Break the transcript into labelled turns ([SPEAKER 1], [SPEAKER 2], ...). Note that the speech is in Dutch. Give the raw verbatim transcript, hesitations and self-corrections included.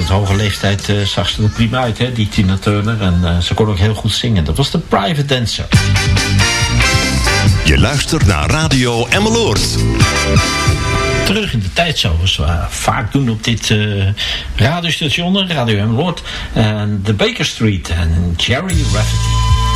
[SPEAKER 1] tot hoge leeftijd uh, zag ze er prima uit, hè, die Tina Turner. En uh, ze kon ook heel goed zingen. Dat was de Private Dancer.
[SPEAKER 2] Je luistert naar Radio Emmeloord.
[SPEAKER 1] Terug in de tijd, zoals we vaak doen op dit uh, radiostation, Radio Emmeloord. En de Baker Street en Jerry Rafferty.